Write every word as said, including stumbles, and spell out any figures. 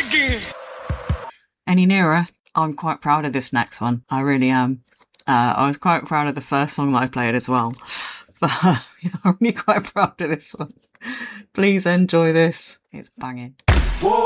again. Any nearer? I'm quite proud of this next one. I really am. Uh, I was quite proud of the first song that I played as well. But yeah, I'm really quite proud of this one. Please enjoy this. It's banging.